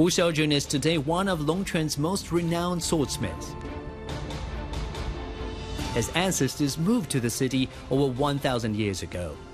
Hu Xiaojun is today one of Longquan's most renowned swordsmiths. His ancestors moved to the city over 1,000 years ago.